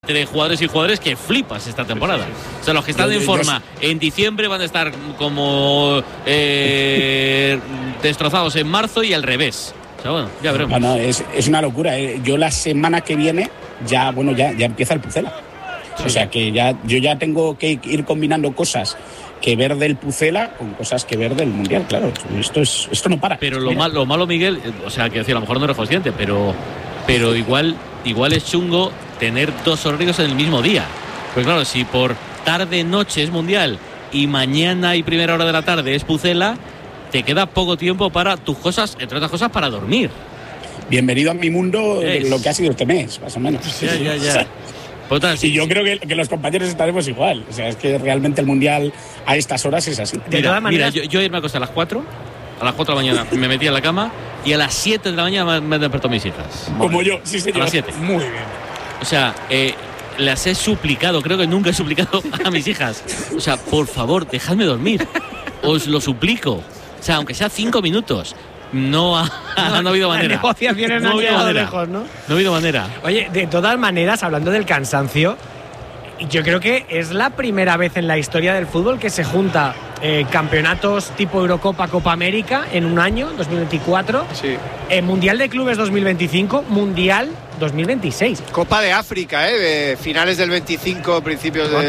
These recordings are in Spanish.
De jugadores y jugadores que flipas esta temporada. O sea, los que están en forma en diciembre van a estar como destrozados en marzo y al revés. O sea, bueno, ya veremos. No, es una locura. Yo la semana que viene ya empieza el Pucela. Sí. O sea que yo ya tengo que ir combinando cosas que ver del Pucela con cosas que ver del Mundial, claro. Esto no para. Pero lo malo, Miguel, o sea, que decir, a lo mejor no eres consciente, pero igual es chungo tener dos horarios en el mismo día. Pues claro, si por tarde-noche es Mundial y mañana y primera hora de la tarde es Pucela, te queda poco tiempo para tus cosas, entre otras cosas, para dormir. Bienvenido a mi mundo, lo que ha sido este mes, más o menos. Ya. Total, y yo creo que los compañeros estaremos igual. O sea, es que realmente el Mundial a estas horas es así. Mira, yo irme a acostar a las 4. A las 4 de la mañana me metí en la cama y a las 7 de la mañana me despertó mis hijas. Como yo, sí señor. A las 7. Muy bien. O sea, las he suplicado, creo que nunca he suplicado a mis hijas. O sea, por favor, dejadme dormir. Os lo suplico. O sea, aunque sea 5 minutos. No ha habido manera. Las negociaciones no han llegado lejos, ¿no? No ha habido manera. Oye, de todas maneras, hablando del cansancio, yo creo que es la primera vez en la historia del fútbol que se junta campeonatos tipo Eurocopa, Copa América en un año, 2024. Sí. Mundial de Clubes 2025, Mundial 2026. Copa de África, de finales del 25, principios del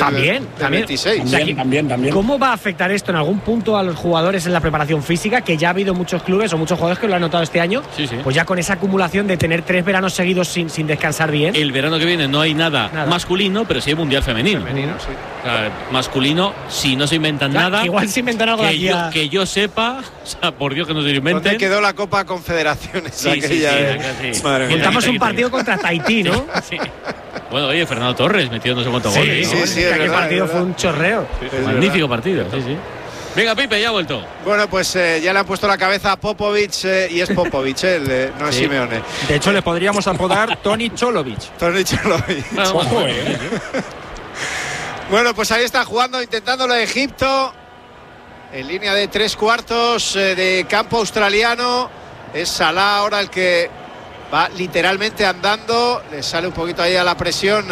26. También. ¿Cómo va a afectar esto en algún punto a los jugadores en la preparación física? Que ya ha habido muchos clubes o muchos jugadores que lo han notado este año. Sí. Pues ya con esa acumulación de tener 3 veranos seguidos sin descansar bien. El verano que viene no hay nada masculino, pero sí hay Mundial femenino. Sí. Masculino, si no se inventan nada. Igual se inventan algo que yo sepa, o sea, por Dios que no se lo inventen. ¿Dónde quedó la Copa Confederaciones? Sí. Montamos un partido contra Tahití, ¿no? Sí. Bueno, oye, Fernando Torres metió no sé cuántos goles. Sí, aquel partido fue un chorreo. Magnífico partido, sí. Venga, Pipe, ya ha vuelto. Bueno, pues ya le han puesto la cabeza a Popovic y es Popovic, no es Simeone. De hecho, le podríamos apodar Toni Čolović. Bueno, pues ahí está jugando, intentándolo Egipto. En línea de 3/4 de campo australiano. Es Salah ahora el que va literalmente andando. Le sale un poquito ahí a la presión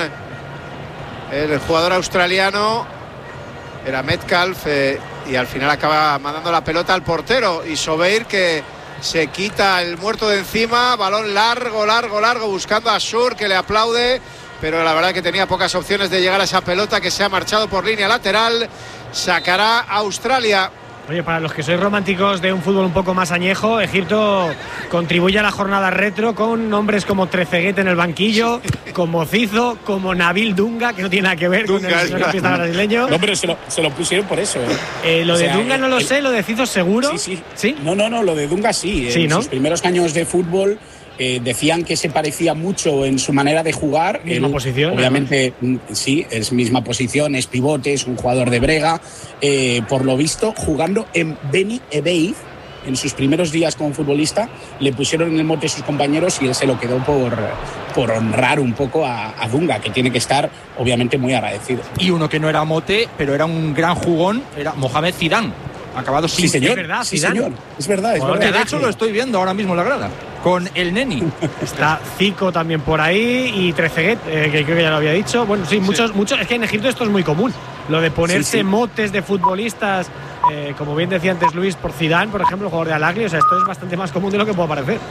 el jugador australiano. Era Metcalf y al final acaba mandando la pelota al portero. Y Sobeir que se quita el muerto de encima. Balón largo, buscando a Schur, que le aplaude. Pero la verdad que tenía pocas opciones de llegar a esa pelota, que se ha marchado por línea lateral. Sacará Australia. Oye, para los que sois románticos de un fútbol un poco más añejo, Egipto contribuye a la jornada retro con nombres como Trezeguet en el banquillo, como Cizo, como Nabil Dunga, que no tiene nada que ver con el centrocampista brasileño. No, pero se lo pusieron por eso. Lo de Dunga no lo sé, lo de Cizo seguro. Sí. No, lo de Dunga sí. Sí, en sus primeros años de fútbol decían que se parecía mucho en su manera de jugar. Misma posición. Obviamente, sí, es misma posición, es pivote, es un jugador de brega. Por lo visto, jugando en Beni Ebeiz, en sus primeros días como futbolista, le pusieron el mote a sus compañeros y él se lo quedó por honrar un poco a Dunga, que tiene que estar, obviamente, muy agradecido. Y uno que no era mote, pero era un gran jugón, era Mohamed Zidane. Acabado sin... Sí, señor. Es verdad, sí, señor. Es verdad. De hecho, lo estoy viendo ahora mismo en la grada. Con el Neni. Está Zico también por ahí y Trezeguet, que creo que ya lo había dicho. Bueno, sí, muchos. Es que en Egipto esto es muy común. Lo de ponerse motes de futbolistas, como bien decía antes Luis, por Zidane, por ejemplo, el jugador de Al-Ahly. O sea, esto es bastante más común de lo que puede parecer.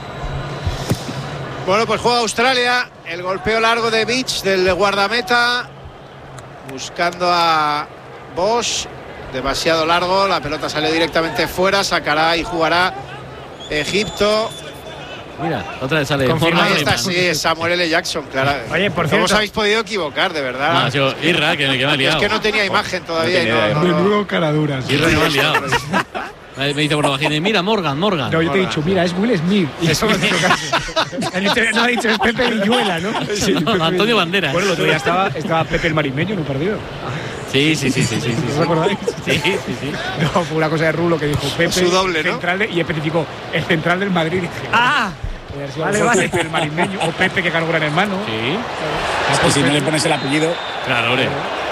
Bueno, pues juega Australia. El golpeo largo de Beach, del guardameta. Buscando a Bosch. Demasiado largo, la pelota sale directamente fuera, sacará y jugará Egipto. Mira, otra vez sale. Ahí está, sí, es Samuel L. Jackson, claro. Oye, por cierto, ¿cómo os habéis podido equivocar, de verdad? No, Irra, que me ha liado. Es que no tenía imagen todavía. Menudo caraduras. Irra, que me ha liado. Me dice por la vagina, mira, Morgan. No, yo te he dicho, mira, es Will Smith. Eso no es no ha dicho, es Pepe Villuela, ¿no? Sí, no, Antonio Banderas. Bueno, el otro día estaba Pepe el Marimeño en un partido. Sí. ¿Os recordáis? Sí. No, fue una cosa de Rulo que dijo Pepe. Su doble, ¿no? Central y especificó el central del Madrid. Y dije, vale. Pepe el Marimeño o Pepe que cargó gran hermano. Sí. Es que si no le pones el apellido. Claro, hombre.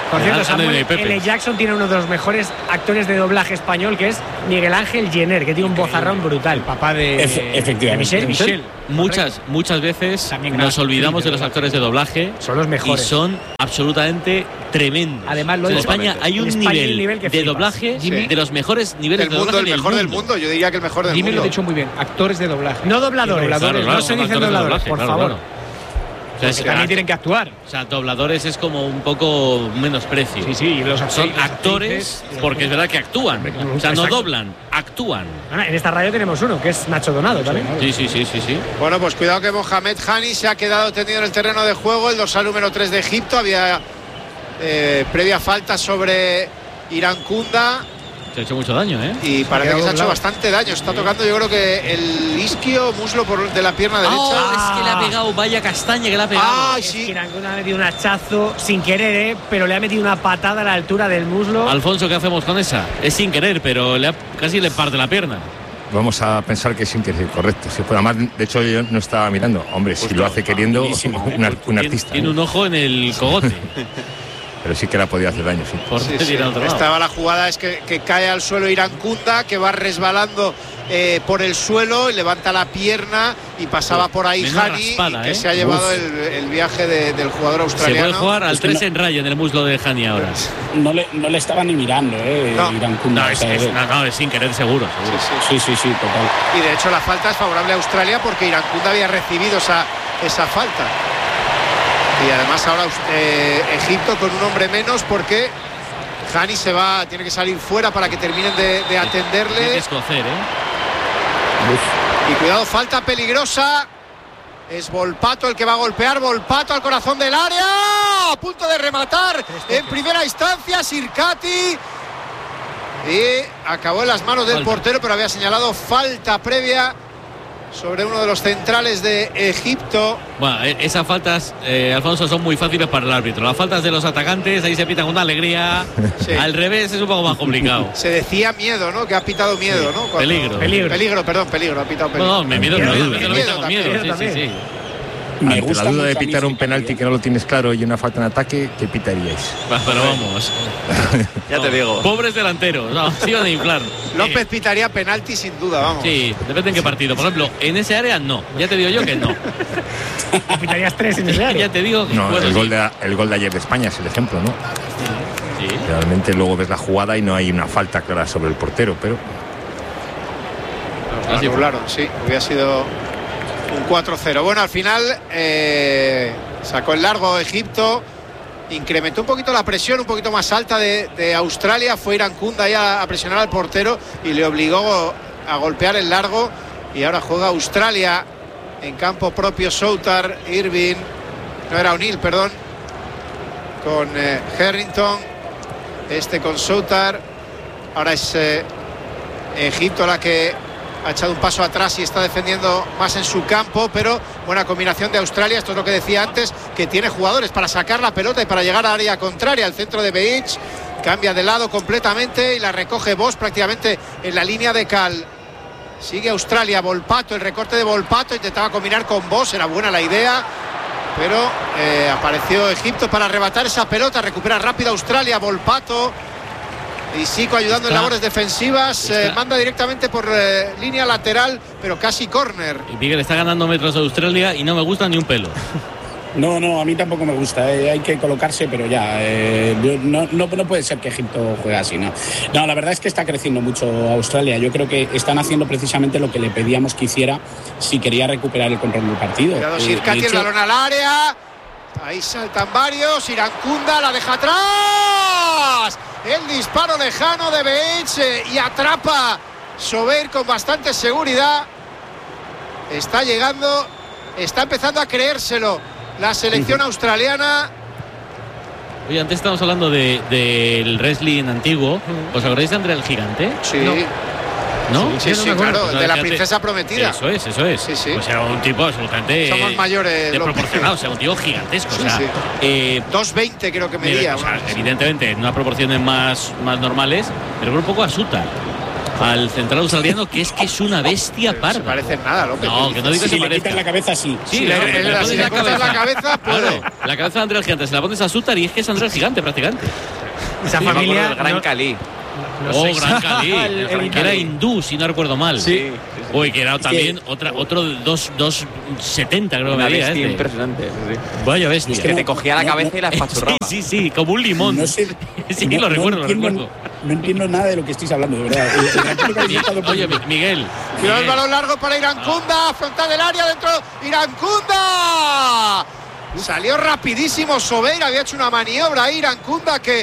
Por cierto, Samuel Ándale, Pepe. L. Jackson tiene uno de los mejores actores de doblaje español, que es Miguel Ángel Jenner, que tiene un vozarrón brutal. Papá de Efectivamente. Michelle. Muchas veces También nos gran olvidamos actriz de de los actores de doblaje. Son los mejores. Y son absolutamente tremendos. Además, lo en de- España hay en un España hay un nivel, nivel que de flipas. doblaje Sí. de los mejores niveles Del de mundo, doblaje el mejor del mundo. Yo diría que el mejor del Jimmy lo mundo. ha dicho muy bien, actores de doblaje. No dobladores. Dobladores, no se dicen actores de dobladores, doblaje, por claro, favor. claro. O sea, Que también tienen que actuar. o sea, dobladores es como un poco menosprecio. Sí, y los Son actores. actores porque es verdad que actúan. O sea, no Exacto. doblan, actúan. Ana, en esta radio tenemos uno, que es Nacho Donado también. Sí. Bueno, pues cuidado que Mohamed Hani se ha quedado tendido en el terreno de juego. El dorsal número 3 de Egipto. Había previa falta sobre Irankunda. Se ha hecho mucho daño, ¿eh? Y parece que se ha hecho doblado. bastante daño. Está tocando, yo creo que el isquio, muslo de la pierna derecha. Es que le ha pegado, vaya castaña que le ha pegado. Ay, Es sí. que Irankunda ha metido un hachazo sin querer, pero le ha metido una patada a la altura del muslo. Alfonso, ¿qué hacemos con esa? Es sin querer, pero casi le parte la pierna. Vamos a pensar que es sin querer, correcto. Si fuera más, de hecho, yo no estaba mirando. Hombre, si lo hace queriendo, buenísimo, un artista. Tiene un ojo en el cogote. Pero sí que le ha podido hacer daño, sí. Por Sí, meter sí. al otro lado. Estaba la jugada, es que cae al suelo Irankunda, que va resbalando por el suelo, y levanta la pierna y pasaba por ahí Menuda Hani, raspada, que ¿eh? se ha llevado el viaje del jugador Se australiano. puede jugar al Es que 3 no- en raya en el muslo de Hani ahora. No le estaba ni mirando, No. Irankunda. No, O sea, es sin querer, seguro. Sí, sí. sí, total. Y de hecho la falta es favorable a Australia porque Irankunda había recibido esa falta. Y además ahora Egipto con un hombre menos porque Hani tiene que salir fuera para que terminen de Tiene que atenderle. escocer, ¿eh? Y cuidado, falta peligrosa. Es Volpato el que va a golpear. Volpato al corazón del área. A punto de rematar en primera instancia Sirkati. Y acabó en las manos del Falta. portero, pero había señalado falta previa sobre uno de los centrales de Egipto. Bueno, esas faltas, Alfonso, son muy fáciles para el árbitro. Las faltas de los atacantes, ahí se pitan con una alegría. Sí. Al revés es un poco más complicado. Se decía miedo, ¿no? Que ha pitado miedo, ¿no? Cuando- Peligro. Peligro. Peligro, ha pitado peligro. No, me miedo, Miedo, lo miedo pita con también, miedo. miedo Sí. Me Ante gusta la duda de mucho a mí pitar un Sirkati, penalti que no lo tienes claro y una falta en ataque, ¿qué pitaríais? Pero vamos. Ya te digo. Pobres delanteros. No, se iban a inflar. López pitaría penalti sin duda, vamos. Sí, depende en qué partido. Por ejemplo, en ese área no. Ya te digo yo que no. Pitarías 3 en ese área. Ya te digo que No, bueno, el sí. gol de ayer de España es el ejemplo, ¿no? Sí. Realmente luego ves la jugada y no hay una falta clara sobre el portero, pero Lo Así fue. anularon, sí, hubiera sido un 4-0. Bueno, al final sacó el largo Egipto, incrementó un poquito la presión, un poquito más alta de Australia. Fue Irankunda ahí a presionar al portero y le obligó a golpear el largo. Y ahora juega Australia en campo propio. Soutar, Irving, no era O'Neill, perdón, con Harrington, con Soutar. Ahora es Egipto la que ha echado un paso atrás y está defendiendo más en su campo, pero buena combinación de Australia. Esto es lo que decía antes, que tiene jugadores para sacar la pelota y para llegar a área contraria. Al centro de Beach, cambia de lado completamente y la recoge Bosch prácticamente en la línea de cal. Sigue Australia, Volpato, el recorte de Volpato, intentaba combinar con Bosch, era buena la idea, pero apareció Egipto para arrebatar esa pelota. Recupera rápido Australia, Volpato. Y Sico ayudando en labores defensivas, manda directamente por línea lateral, pero casi córner. Y Miguel está ganando metros de Australia y no me gusta ni un pelo. No, a mí tampoco me gusta. Hay que colocarse, pero ya. No puede ser que Egipto juegue así, ¿no? No, la verdad es que está creciendo mucho Australia. Yo creo que están haciendo precisamente lo que le pedíamos que hiciera si quería recuperar el control del partido. Cuidado, Sirkati, de el hecho, balón al área. Ahí saltan varios. Irankunda la deja atrás. El disparo lejano de Beach y atrapa Sober con bastante seguridad. Está llegando, está empezando a creérselo la selección australiana. Oye, antes estábamos hablando del wrestling antiguo. ¿Os acordáis de Andrea el Gigante? Sí, ¿No? sí, no me acuerdo. claro, Pues de la fíjate, princesa prometida. Eso es. Sí, sí. Pues era un tipo absolutamente Somos mayores, desproporcionado, o sea, un tío gigantesco. Sí, o sea, sí. 2,20 creo que medía. o sea, evidentemente en unas proporciones más normales, pero un poco asuta. al central australiano, que es una bestia No se parda. parece en nada, López. No, que no digas que Si se le quitas parezca. la cabeza, sí. Sí, Si le cortas la cabeza, puede. Claro, la cabeza de André el Gigante, se la pones a Sutar y es que es André el Gigante prácticamente. Esa Yo me acuerdo familia. del Gran no- Cali. no Oh, sé. Gran Cali, El que era hindú, si no recuerdo mal. Sí. Uy, que era también otro de 2,70 creo que Una medía bestia este. impresionante. Sí. Vaya bestia. Es Que no- te cogía la no- cabeza no- y la espachurraba. Sí, como un limón. No sé. Sí, no- lo no recuerdo, entiendo- No entiendo nada de lo que estáis hablando, de verdad. El Gran Cali que habéis estado por- Oye, Miguel. Cuidado el Miguel. balón largo para Irankunda, frontal del área dentro. ¡Irankunda! Salió rapidísimo Sobeir, había hecho una maniobra ahí Irankunda que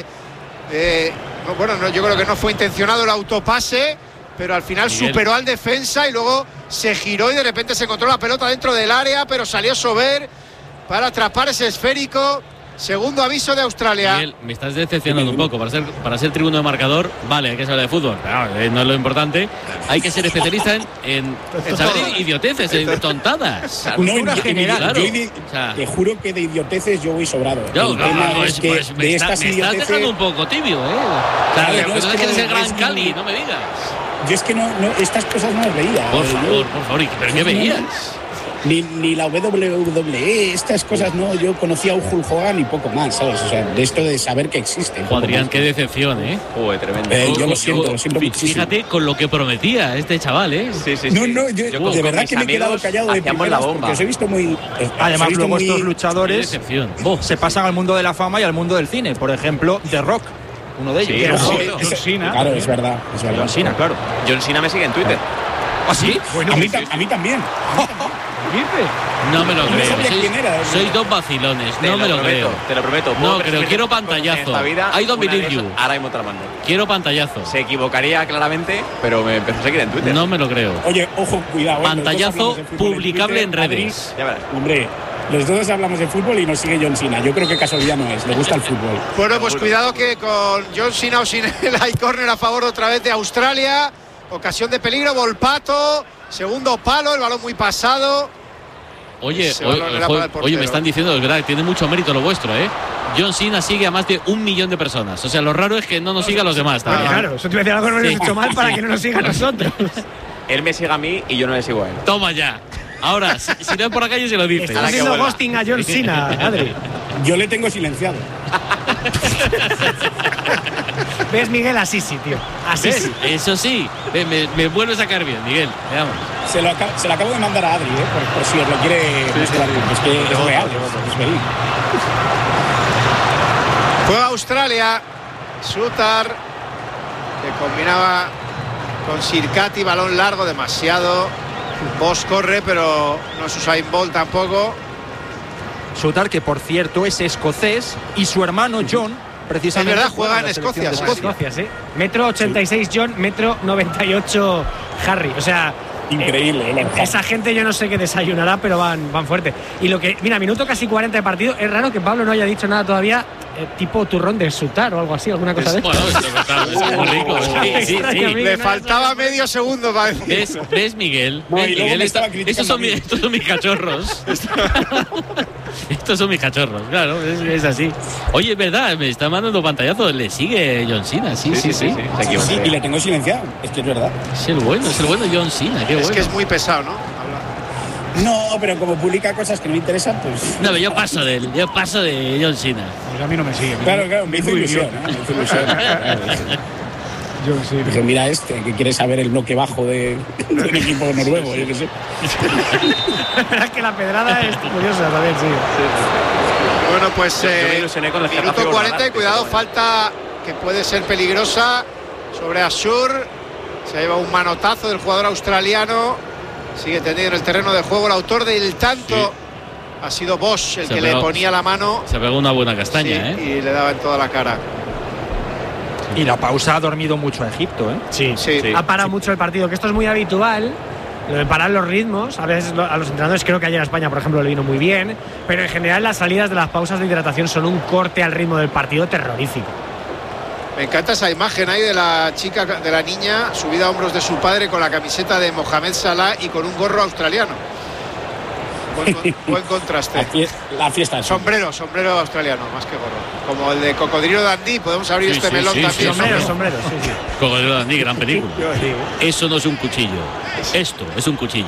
yo creo que no fue intencionado el autopase, pero al final Miguel. superó al defensa y luego se giró y de repente se encontró la pelota dentro del área, pero salió Sobeir para atrapar ese esférico. Segundo aviso de Australia. Miguel, me estás decepcionando un poco. Para ser tribuno de marcador, vale, hay que saber de fútbol. Pero, no es lo importante. Hay que ser especialista en saber idioteces, en tontadas. No, general. yo de- O sea, te juro que de idioteces yo voy sobrado. Yo, El tema no, es que pues me de estás estas dejando idioteces. un poco tibio, ¿eh? O sea, Claro, no, que es no que quieres el no, Gran es Cali, muy- no me digas. Yo es que no estas cosas no las veía. Por Yo- favor. ¿Pero qué veías? Ni la WWE, estas cosas no. Yo conocía a Hulk Hogan y poco más, ¿sabes? O sea, de esto de saber que existe. poco Adrián, más. qué decepción, ¿eh? Joder, tremendo. Yo lo siento muchísimo. Fíjate con lo que prometía este chaval, ¿eh? Sí. No, yo con de verdad mis que me he quedado amigos callado de hacíamos la primeras bomba. porque os he visto muy. Además, os he visto luego muy- estos Qué luchadores decepción. se pasan al mundo de la fama y al mundo del cine. Por ejemplo, The Rock, uno de ellos. Sí, Ojo, sí, ese- John Cena. Claro, es verdad. John Cena, claro. John Cena me sigue en Twitter. ¿Ah, sí? A mí también. No me lo No creo. sabía quién era. Sois dos vacilones. No me lo creo. Te lo prometo. No, Puedo creo, presumir quiero cosas en pantallazo. esta vida, I don't una de believe you. esas, ahora mismo te la mando. Quiero pantallazo. Se equivocaría claramente, pero me empezó a seguir en Twitter. No me lo creo. Oye, ojo, cuidado. Pantallazo los dos hablamos de fútbol publicable en Twitter, redes. Ya verás. Hombre, los dos hablamos de fútbol y nos sigue John Cena. Yo creo que casualidad no es. Le gusta el fútbol. Bueno, pues cuidado que con John Cena o sin él hay córner a favor otra vez de Australia. Ocasión de peligro, Volpato. Segundo palo, el balón muy pasado. Oye, Ese balón era para el portero. me están diciendo, es verdad, tiene mucho mérito lo vuestro, ¿eh? John Cena sigue a más de 1 millón de personas. O sea, lo raro es que no nos siga a los demás Bueno, también. claro, eso te iba a decir algo que no hemos Sí. hecho mal para que no nos siga a nosotros. Él me sigue a mí y yo no le sigo a él. Toma ya. Ahora, si no es por la calle, se lo dices. Estás Ahora que haciendo vuelva. ghosting a John Cena, Adri. Yo le tengo silenciado. ¿Ves, Miguel? Así sí, tío. Así ¿Ves? sí. Eso sí, me vuelves a caer bien, Miguel. Veamos. Se lo acabo de mandar a Adri, por si os lo quiere mostrar. Es que es real, es verídico. Juega Australia. Sutar, que combinaba con Sirkati, balón largo, demasiado. Bosch corre, pero no es Usain Bolt tampoco. Sutar, que por cierto es escocés, y su hermano John, precisamente. Es verdad, juega en la selección Escocia, de sí, Escocia. Escocia, sí. Metro 86 John, metro 98 Harry. O sea, Increíble, el enjambre. esa gente yo no sé qué desayunará, pero van fuerte. Y lo que, mira, minuto casi 40 de partido, es raro que Pablo no haya dicho nada todavía, tipo turrón de Sutar o algo así, alguna cosa de eso. Bueno, es muy rico. Sí, sí, Extraño, sí. amigo. Le faltaba medio segundo para decir. ¿Ves, Miguel? No, ¿Ves, y luego Miguel? me estaba criticando Estos son mis cachorros. Estos son mis cachorros, claro, es así. Oye, es verdad, me está mandando pantallazo. Le sigue John Cena, sí. Se equivocó. Sí, y le tengo silenciado. Es que es verdad. Es el bueno John Cena, qué Es bueno. que es muy pesado, ¿no? Habla. No, pero como publica cosas que no me interesan, pues. No, pero yo paso de él, yo paso de John Cena. Pues a mí no me sigue. Claro, me hizo ilusión. Me hizo ilusión. John Cena. Dije, mira que quiere saber el bloque bajo de un equipo noruego, yo qué sé. Es que la pedrada es curiosa también, sí. Bueno, pues Yo me ilusioné con el minuto Getafe 40 y Granada, cuidado, pero falta que puede ser peligrosa sobre Ashur. Se lleva un manotazo del jugador australiano. Sigue tendido en el terreno de juego. El autor del tanto ha sido Bosch, el Se que pegó- le ponía la mano. Se pegó una buena castaña, Sí, ¿eh? y le daba en toda la cara. Y la pausa ha dormido mucho a Egipto, ¿eh? Sí. Sí. Sí. Ha parado mucho el partido, que esto es muy habitual. Lo de parar los ritmos, a veces a los entrenadores, creo que ayer a España, por ejemplo, le vino muy bien, pero en general las salidas de las pausas de hidratación son un corte al ritmo del partido terrorífico. Me encanta esa imagen ahí de la chica, de la niña subida a hombros de su padre con la camiseta de Mohamed Salah y con un gorro australiano. Buen contraste. La fiesta. Sombrero australiano, más que gorro. Como el de Cocodrilo Dundee, podemos abrir Sí, este sí, melón sí, también. sí, Sombrero, sí. Cocodrilo Dundee, gran película. Eso no es un cuchillo. Esto es un cuchillo.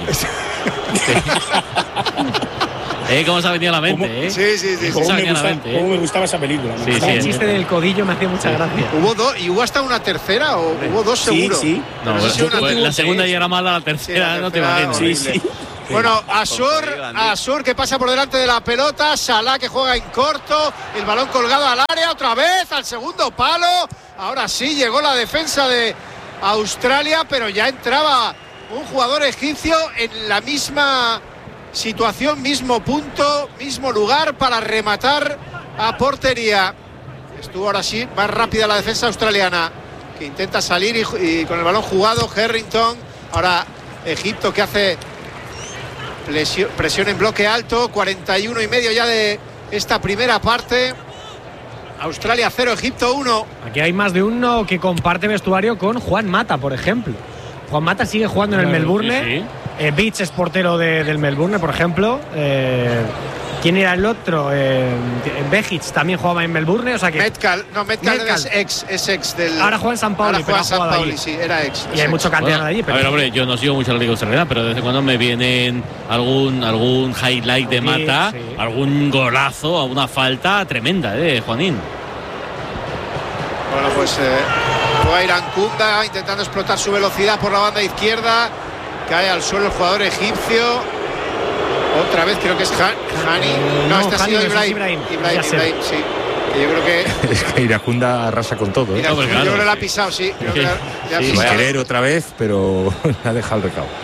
¿Cómo se ha venido a la mente? Sí. ¿Cómo me gustaba esa película? Sí, El chiste del codillo me hacía mucha gracia. Hubo dos, y hubo hasta una tercera, o hubo dos seguro. Sí. No, No sé si una pues tuvo la segunda tres. ya era mala, la tercera Sí, la no te tercera imaginas. horrible. Bueno, Asur que pasa por delante de la pelota, Salah que juega en corto, el balón colgado al área, otra vez al segundo palo. Ahora sí llegó la defensa de Australia, pero ya entraba un jugador egipcio en la misma situación, mismo punto, mismo lugar para rematar a portería. Estuvo ahora sí más rápida la defensa australiana, que intenta salir y con el balón jugado Harrington. Ahora Egipto que hace presión en bloque alto, 41,5 ya de esta primera parte. Australia 0, Egipto 1. Aquí hay más de uno que comparte vestuario con Juan Mata, por ejemplo. Juan Mata sigue jugando en el Melbourne. Sí. Beach es portero del Melbourne, por ejemplo. ¿Quién era el otro? Bejic también jugaba en Melbourne. O sea que Metcalf es ex del. Ahora juega en San Pauli, Ahora juega en San jugado Pauli, allí. sí, era ex. Y hay mucho canterano allí. Pero A ver, hombre, yo no sigo mucho la Liga Australiana, pero de vez en cuando me vienen algún highlight de Mata, sí. algún golazo, alguna falta tremenda, Juanín. Bueno, pues juega Irankunda intentando explotar su velocidad por la banda izquierda. Cae al suelo el jugador egipcio. Otra vez creo que es Hani. No, este ha sido Ibrahim, sí. Que yo creo que Es que Iracunda arrasa con todo. Yo pues creo claro, que la ha sí. pisado, sí. Creo Sí. que le ha Sí, Sin pisado. querer otra vez, pero le ha dejado el recado.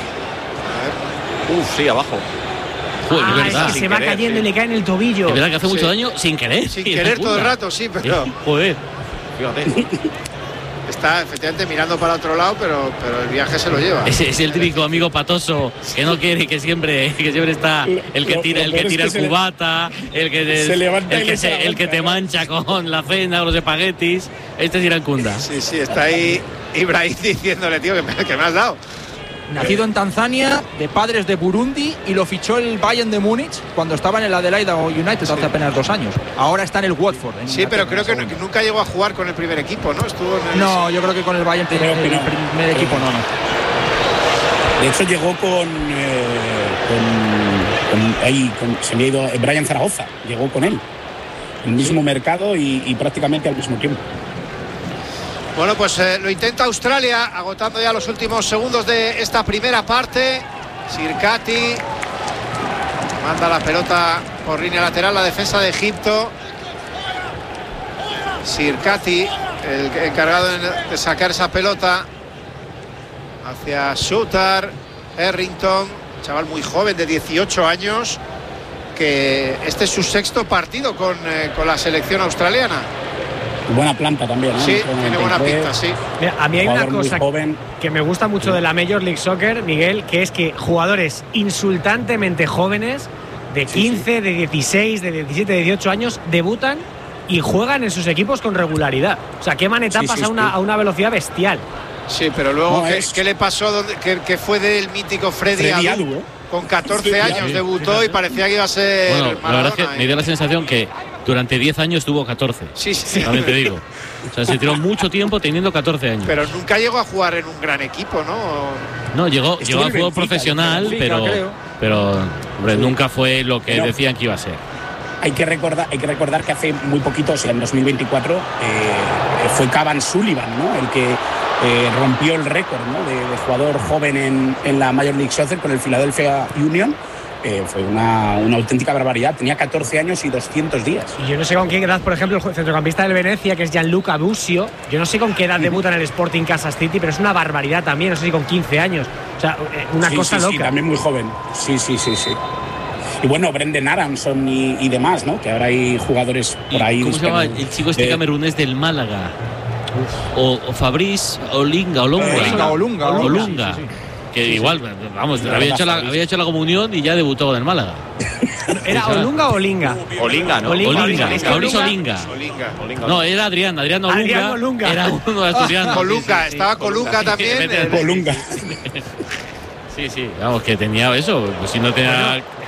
Sí, abajo. Joder, es es verdad. que se va querer, cayendo y sí. le cae en el tobillo. Es verdad que hace Sí. mucho daño sin querer. Sin querer todo el rato, sí, pero Joder. Fíjate. está efectivamente mirando para otro lado, pero el viaje se lo lleva. Es el típico amigo patoso que no quiere, que siempre está el que tira el cubata, se levanta y le echa la el que bronca, te ¿no? mancha con la cena o los espaguetis. Este es Irankunda. Sí, está ahí Ibrahim diciéndole, tío, que me has dado. Nacido en Tanzania, de padres de Burundi, y lo fichó el Bayern de Múnich cuando estaba en el Adelaide United hace apenas 2 años. Ahora está en el Watford. Sí, pero creo que segundo. nunca llegó a jugar con el primer equipo, ¿no? Estuvo en el... No, yo creo que con el Bayern el Creo que no. primer equipo no. De hecho, llegó se me ha ido Brian Zaragoza, llegó con él. El mismo mercado y prácticamente al mismo tiempo. Bueno, pues lo intenta Australia, agotando ya los últimos segundos de esta primera parte. Sirkati manda la pelota por línea lateral, la defensa de Egipto. Sirkati, el encargado de sacar esa pelota hacia Sutar. Harrington, chaval muy joven de 18 años, que este es su 6º partido con la selección australiana. Buena planta también, ¿no? Sí, tiene buena pinta, sí. Mira, a mí hay una Jugador muy cosa joven. que me gusta mucho de la Major League Soccer, Miguel, que es que jugadores insultantemente jóvenes, de 15, de 16, de 17, de 18 años, debutan y juegan en sus equipos con regularidad. O sea, queman etapas Sí, sí, a una velocidad bestial. Sí, pero luego, No, ¿qué le pasó? ¿Qué fue del mítico Freddy Freddy Adu? Adu, ¿eh? Con 14 Freddy años Adu. debutó y parecía que iba a ser Bueno, la verdad es que Maradona, me dio la sensación que durante 10 años tuvo 14. Sí. También te digo. O sea, se tiró mucho tiempo teniendo 14 años. Pero nunca llegó a jugar en un gran equipo, ¿no? No, llegó Estuvo al en fútbol Benfica, profesional, en Benfica, creo. pero hombre, nunca fue lo que No. decían que iba a ser. Hay que recordar que hace muy poquito, o sea, en 2024, fue Cavan Sullivan, ¿no? El que rompió el récord, ¿no? de jugador joven en la Major League Soccer con el Philadelphia Union. Fue una auténtica barbaridad. Tenía 14 años y 200 días. Y yo no sé con qué edad, por ejemplo, el centrocampista del Venecia, que es Gianluca Busio, yo no sé con qué edad debuta en el Sporting Kansas City, pero es una barbaridad también, no sé si con 15 años. O sea, una Sí, cosa sí, loca. Sí, también muy joven. Sí. Y bueno, Brendan Aronson y demás, ¿no? Que ahora hay jugadores por ahí. ¿Cómo se llama el chico este camerunés del Málaga? O Fabrice Olunga. Olunga. Sí. Que igual, vamos, había hecho la comunión y ya debutó con el Málaga. ¿Era Olunga o Olinga? Olinga, ¿no? Olinga. Fabrice Olinga. Olinga. No, era Adrián Olunga. Era uno de asturiano. Colunga, estaba Colunga también. Colunga. Sí, vamos, que tenía eso. Pues si no tenía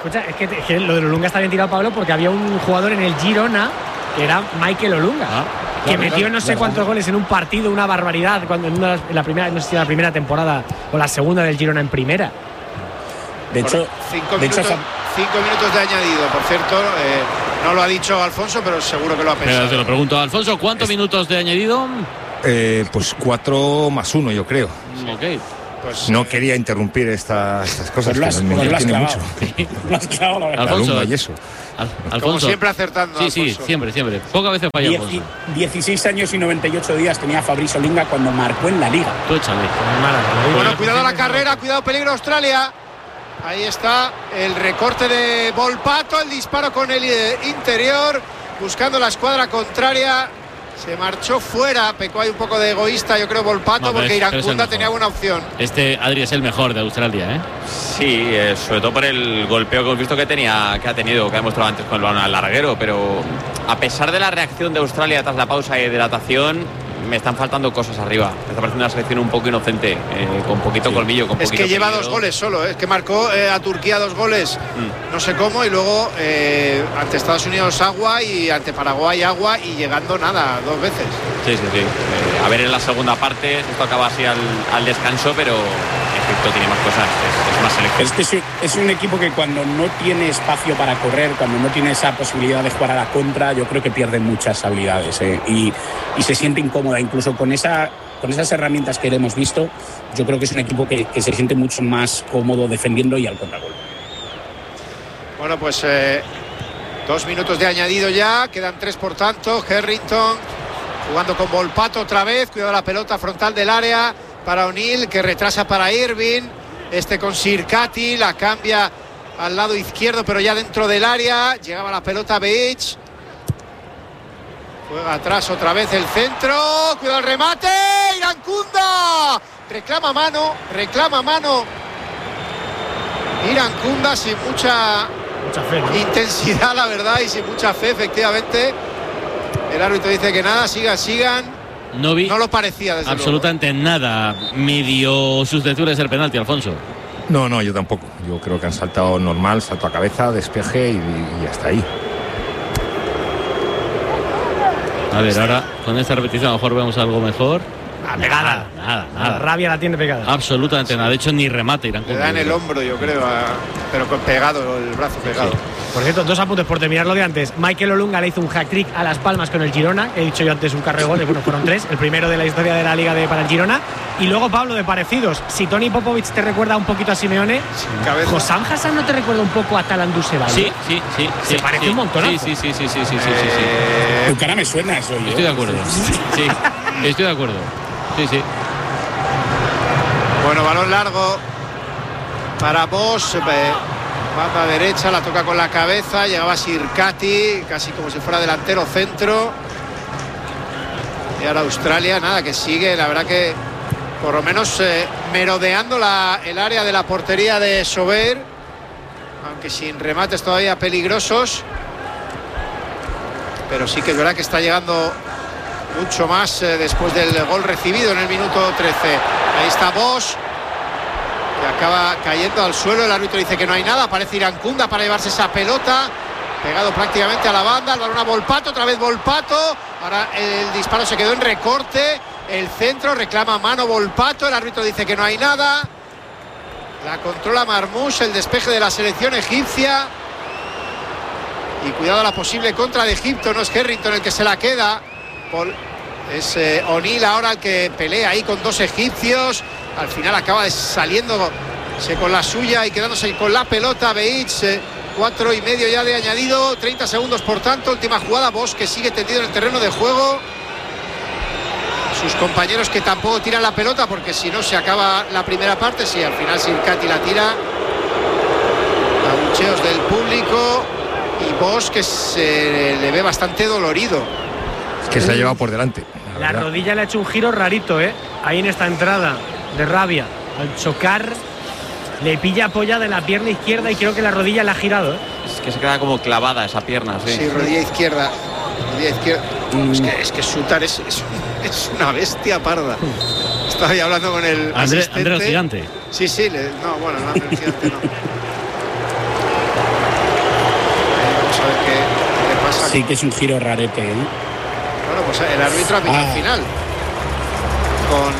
escucha, es que lo de Olunga está bien tirado, Pablo, porque había un jugador en el Girona que era Michael Olunga. Que metió no sé cuántos goles en un partido, una barbaridad, cuando en la primera, no sé si la primera temporada o la segunda del Girona en primera. De hecho, 5 minutos de añadido, por cierto. No lo ha dicho Alfonso, pero seguro que lo ha pensado. Pero te lo pregunto, Alfonso, ¿cuántos minutos de añadido? Pues 4 más 1, yo creo. Ok. Pues, no quería interrumpir estas cosas. Pues que me tiene mucho. Lo has clavado, la verdad. Alfonso, y eso. Alfonso. Como siempre acertando. Sí, Alfonso. sí, siempre. Pocas veces falla Alfonso. 16 años y 98 días tenía Fabrice Olinga cuando marcó en la Liga. Tú échale. Bueno, cuidado la carrera, cuidado, peligro Australia. Ahí está el recorte de Volpato, el disparo con el interior, buscando la escuadra contraria. Se marchó fuera, pecó ahí un poco de egoísta, yo creo, Volpato, porque Iracunda tenía buena opción. Adri es el mejor de Australia, ¿eh? Sí, sobre todo por el golpeo que hemos visto que ha tenido, que ha demostrado antes con el balón al larguero, pero a pesar de la reacción de Australia tras la pausa y hidratación, me están faltando cosas arriba. Me está pareciendo una selección un poco inocente, con poquito colmillo, con poquito Es que lleva peligro. 2 goles solo, es que marcó a Turquía 2 goles, no sé cómo, y luego ante Estados Unidos agua y ante Paraguay agua, y llegando nada, 2 veces. Sí. A ver en la segunda parte, esto acaba así al descanso, pero Egipto tiene más cosas, es más selección. Es que es un equipo que cuando no tiene espacio para correr, cuando no tiene esa posibilidad de jugar a la contra, yo creo que pierde muchas habilidades, y se siente incómoda, incluso con esas herramientas que hemos visto. Yo creo que es un equipo que se siente mucho más cómodo defendiendo y al contragolpe. Bueno, pues 2 minutos de añadido ya, quedan 3 por tanto. Harrington jugando con Volpato otra vez, cuidado la pelota frontal del área para O'Neill, que retrasa para Irving, con Sirkati, la cambia al lado izquierdo, pero ya dentro del área, llegaba la pelota Beach, juega atrás otra vez el centro, cuidado el remate, Iracunda, reclama mano Iracunda, sin mucha fe, ¿no? Intensidad, la verdad, y sin mucha fe, efectivamente. El árbitro dice que nada, sigan. No vi no lo parecía, desde absolutamente luego. nada medio susceptible de ser penalti, Alfonso. No, yo tampoco. Yo creo que han saltado normal, salto a cabeza, despeje y hasta ahí. A ver, ahora con esta repetición a lo mejor vemos algo mejor. Pegada. Nada. La rabia la tiene pegada. Absolutamente nada. De hecho, ni remate irán con. Le da en el hombro, yo creo, pero pegado, el brazo pegado. Sí. Por cierto, 2 apuntes por terminar lo de antes. Michael Olunga le hizo un hat-trick a Las Palmas con el Girona. He dicho yo antes un carrero de goles, bueno, fueron 3. El primero de la historia de la Liga para el Girona. Y luego, Pablo, de parecidos. Si Toni Popovic te recuerda un poquito a Simeone, ¿Hossam Hassan no te recuerda un poco a Talan Dussebae? Sí. Se parece un montonazo. Sí. Tu cara me suena eso. Estoy de acuerdo. Sí, estoy de acuerdo. Sí. Bueno, balón largo para Bosch, banda derecha, la toca con la cabeza, llegaba Sirkati, casi como si fuera delantero centro. Y ahora Australia, nada, que sigue, la verdad que por lo menos merodeando el área de la portería de Sober, aunque sin remates todavía peligrosos. Pero sí que es verdad que está llegando mucho más después del gol recibido en el minuto 13. Ahí está Bosch, que acaba cayendo al suelo. El árbitro dice que no hay nada. Aparece Iracunda para llevarse esa pelota, pegado prácticamente a la banda. El balón a Volpato, otra vez Volpato. Ahora el disparo se quedó en recorte. El centro, reclama mano Volpato. El árbitro dice que no hay nada. La controla Marmoush, el despeje de la selección egipcia. Y cuidado a la posible contra de Egipto. No es Harrington el que se la queda. Es O'Neill ahora el que pelea ahí con 2 egipcios. Al final acaba saliéndose con la suya y quedándose con la pelota. Beich, 4,5 ya de añadido, 30 segundos por tanto. Última jugada, Bosch que sigue tendido en el terreno de juego. Sus compañeros que tampoco tiran la pelota, porque si no se acaba la primera parte. Sí, al final Sirkati la tira. Abucheos del público y Bosch que se le ve bastante dolorido. Que se ha llevado por delante. La rodilla le ha hecho un giro rarito, ahí en esta entrada de rabia. Al chocar le pilla apoyada en la pierna izquierda y creo que la rodilla le ha girado. Es que se queda como clavada esa pierna, sí. Sí, rodilla izquierda. Es que Sutar es una bestia parda. Estaba ahí hablando con el asistente. André el Gigante. Sí, no, bueno, no, el Gigante no. Sí, que es un giro rarete, ¿eh? Bueno, pues el árbitro apita al final. Con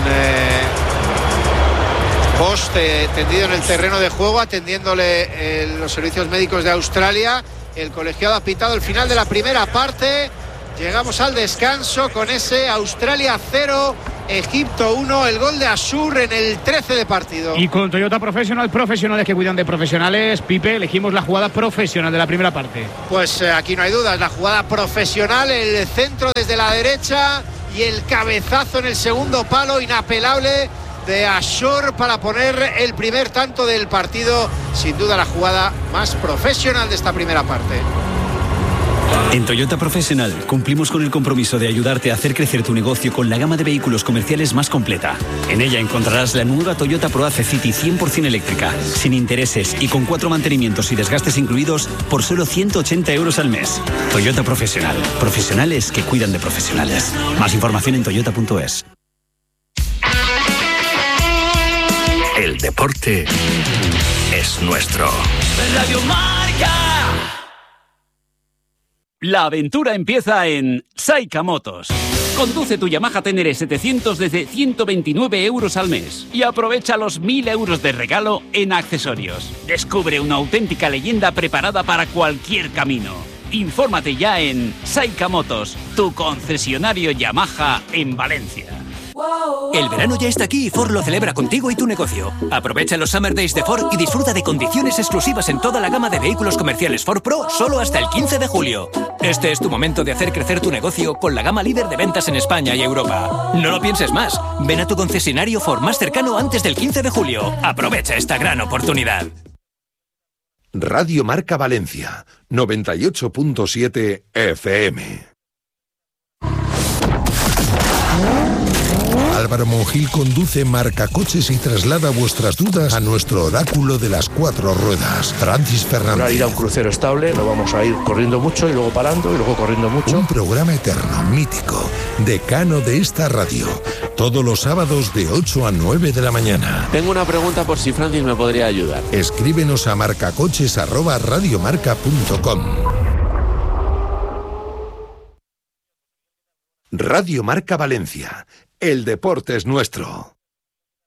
Bosch tendido en el terreno de juego, atendiéndole los servicios médicos de Australia. El colegiado ha pitado el final de la primera parte. Llegamos al descanso con ese Australia 0, Egipto 1, el gol de Asur en el 13 de partido. Y con Toyota Professional, profesionales que cuidan de profesionales, Pipe, elegimos la jugada profesional de la primera parte. Pues aquí no hay dudas, la jugada profesional, el centro desde la derecha y el cabezazo en el segundo palo, inapelable, de Asur para poner el primer tanto del partido. Sin duda la jugada más profesional de esta primera parte. En Toyota Professional cumplimos con el compromiso de ayudarte a hacer crecer tu negocio con la gama de vehículos comerciales más completa. En ella encontrarás la nueva Toyota ProAce City 100% eléctrica, sin intereses y con 4 mantenimientos y desgastes incluidos por solo 180 euros al mes. Toyota Professional. Profesionales que cuidan de profesionales. Más información en toyota.es. El deporte es nuestro. Radio Marca. La aventura empieza en Saika Motos. Conduce tu Yamaha Tenere 700 desde 129 euros al mes y aprovecha los 1.000 euros de regalo en accesorios. Descubre una auténtica leyenda preparada para cualquier camino. Infórmate ya en Saika Motos, tu concesionario Yamaha en Valencia. El verano ya está aquí y Ford lo celebra contigo y tu negocio. Aprovecha los Summer Days de Ford y disfruta de condiciones exclusivas en toda la gama de vehículos comerciales Ford Pro solo hasta el 15 de julio. Este es tu momento de hacer crecer tu negocio con la gama líder de ventas en España y Europa. No lo pienses más. Ven a tu concesionario Ford más cercano antes del 15 de julio. Aprovecha esta gran oportunidad. Radio Marca Valencia, 98.7 FM. Álvaro Monjil conduce Marcacoches y traslada vuestras dudas a nuestro oráculo de las 4 ruedas, Francis Fernández. Para ir a un crucero estable, no vamos a ir corriendo mucho y luego parando y luego corriendo mucho. Un programa eterno, mítico, decano de esta radio, todos los sábados de 8 a 9 de la mañana. Tengo una pregunta por si Francis me podría ayudar. Escríbenos a marcacoches@radiomarca.com. Radio Marca Valencia. El deporte es nuestro.